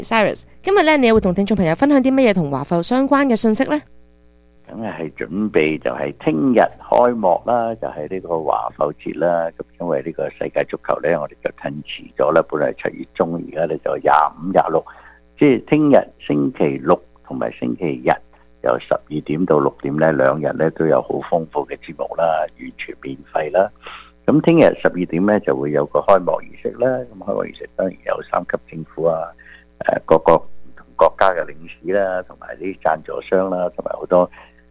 Cyrus， 今日咧你會同聽眾朋友分享啲乜嘢同華埠相關嘅信息呢？ 梗係準備就係聽日開幕啦，就係呢個華埠節啦。咁因為呢個世界足球呢，我哋就褪遲咗啦，本來7月中，而家呢就25、26，即係聽日星期六同埋星期日由12點到6點呢兩日呢都有好豐富嘅節目啦，完全免費啦。咁聽日12點呢就會有個開幕儀式啦。咁開幕儀式當然有3級政府啊，各個唔同國家嘅領事啦，同埋啲贊助商啦，同埋好多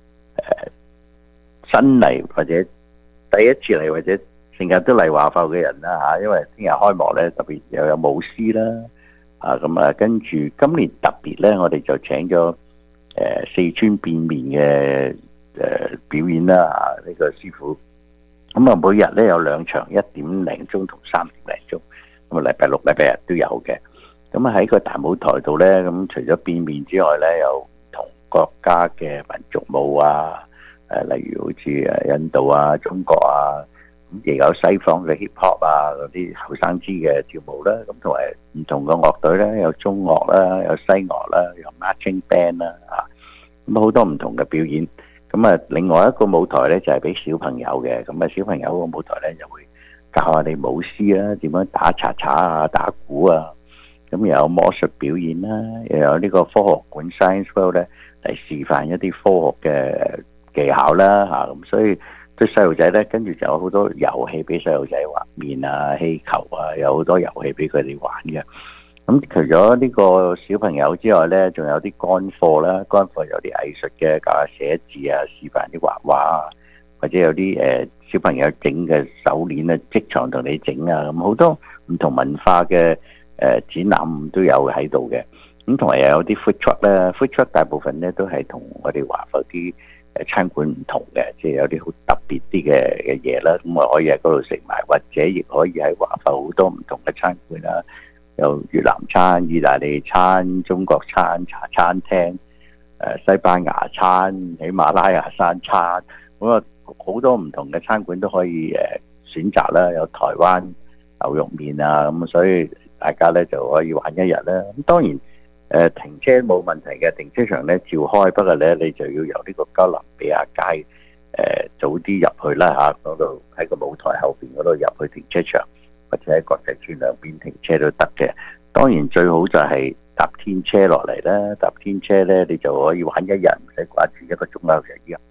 新嚟或者第一次嚟或者成日都嚟華埠嘅人啦嚇，因為聽日開幕咧，特別又有舞獅啦咁啊，跟住今年特別咧，我哋就請咗四川變面嘅表演啦呢個師傅，咁啊每日咧有2場1點零鐘同3點零鐘，咁啊禮拜六禮拜日都有嘅。咁啊喺個大舞台度咧，咁除咗變面之外咧，有唔同國家嘅民族舞啊，例如好似印度啊、中國啊，咁亦有西方嘅 hip hop 啊嗰啲後生支嘅跳舞啦，咁同埋唔同嘅樂隊咧，有中樂啦，有西樂啦，有 marching band 啦咁好多唔同嘅表演。咁啊，另外一個舞台咧就係俾小朋友嘅，咁啊小朋友個舞台咧就會教下你舞獅啦，點樣打查查啊、打鼓啊。咁又有魔術表演啦，又有呢個科學館 Science World 咧嚟示範一啲科學嘅技巧啦咁所以對細路仔咧，跟住就有好多遊戲俾細路仔畫面啊、氣球啊，有好多遊戲俾佢哋玩嘅。咁除咗呢個小朋友之外咧，仲有啲乾貨啦，乾貨有啲藝術嘅，教下寫字啊，示範啲畫畫啊，或者有啲小朋友整嘅手鏈啊，即場同你整啊，咁好多唔同文化嘅展覽都有喺度嘅。咁同埋又有啲 food truck 啦，food truck 大部分咧都係同我哋華埠啲餐館唔同嘅，即係有啲好特別啲嘅嘢啦。咁我可以喺嗰度食埋，或者亦可以喺華埠好多唔同嘅餐館啦，有越南餐、意大利餐、中國餐、茶餐廳、西班牙餐、喜馬拉雅山餐，咁啊好多唔同嘅餐館都可以選擇啦。有台灣牛肉麵啊，咁所以大家咧就可以玩一日啦。咁當然停車冇問題嘅，停車場咧照開，不過咧你就要由呢個加勒比亞街早啲入去啦嗰度喺個舞台後邊嗰度入去停車場，或者喺國際村兩邊停車都得嘅。當然最好就係搭天車落嚟啦，搭天車咧你就可以玩一日，唔使掛住1個鐘頭就依家。